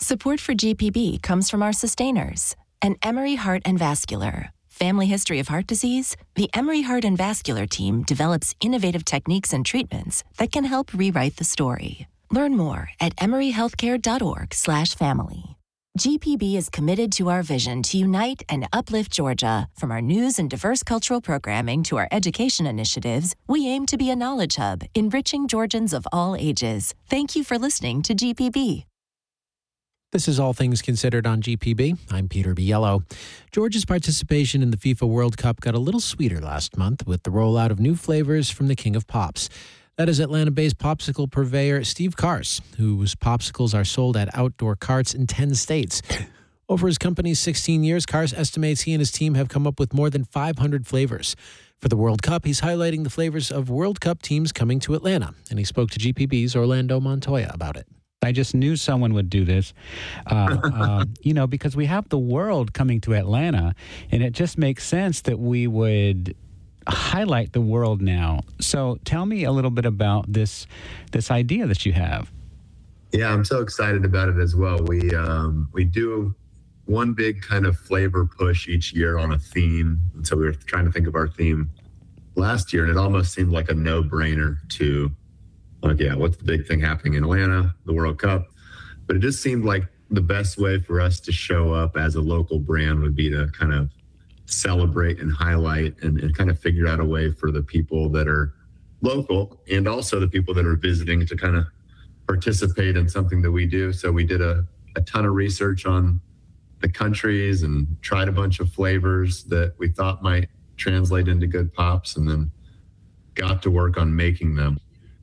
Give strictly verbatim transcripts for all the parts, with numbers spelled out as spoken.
Support for G P B comes from our sustainers and Emory Heart and Vascular. Family history of heart disease? The Emory Heart and Vascular team develops innovative techniques and treatments that can help rewrite the story. Learn more at emoryhealthcare.org slash family. G P B is committed to our vision to unite and uplift Georgia. From our news and diverse cultural programming to our education initiatives, we aim to be a knowledge hub, enriching Georgians of all ages. Thank you for listening to G P B. This is All Things Considered on G P B. I'm Peter Biello. Georgia's participation in the FIFA World Cup got a little sweeter last month with the rollout of new flavors from the King of Pops. That is Atlanta-based popsicle purveyor Steve Kars, whose popsicles are sold at outdoor carts in ten states. Over his company's sixteen years, Kars estimates he and his team have come up with more than five hundred flavors. For the World Cup, he's highlighting the flavors of World Cup teams coming to Atlanta, and he spoke to G P B's Orlando Montoya about it. I just knew someone would do this, uh, uh, you know, because we have the world coming to Atlanta, and it just makes sense that we would highlight the world now. So tell me a little bit about this this idea that you have. Yeah, I'm so excited about it as well. We um, we do one big kind of flavor push each year on a theme. And so we were trying to think of our theme last year, and it almost seemed like a no-brainer to Like, yeah, what's the big thing happening in Atlanta, the World Cup? But it just seemed like the best way for us to show up as a local brand would be to kind of celebrate and highlight and, and kind of figure out a way for the people that are local and also the people that are visiting to kind of participate in something that we do. So we did a, a ton of research on the countries and tried a bunch of flavors that we thought might translate into good pops, and then got to work on making them.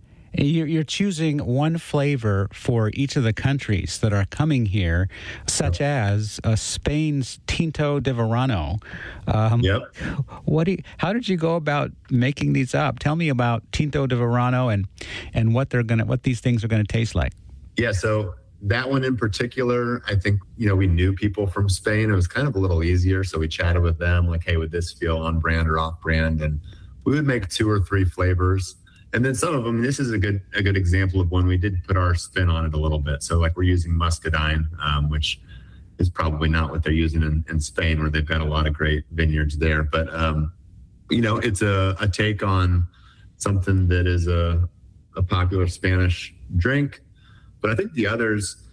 You're choosing one flavor for each of the countries that are coming here, such as uh, Spain's Tinto de Verano. Um, yep. What do you, how did you go about making these up? Tell me about Tinto de Verano and and what they're gonna what these things are gonna taste like. Yeah. So that one in particular, I think you know we knew people from Spain. It was kind of a little easier, so we chatted with them like, hey, would this feel on brand or off brand? And we would make two or three flavors. And then some of them, this is a good a good example of one we did put our spin on it a little bit. So like we're using muscadine, um, which is probably not what they're using in, in Spain, where they've got a lot of great vineyards there. But, um, you know, it's a, a take on something that is a, a popular Spanish drink. But I think the others,